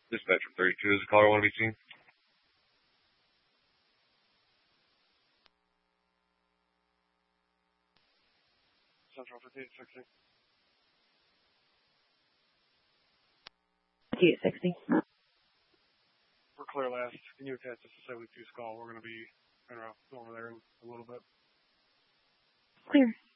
Dispatcher 32, is the caller want to be seen? Central 5860. 5860. We're clear last. Can you attach this to 72's call? We're going to be over there in a little bit. Clear.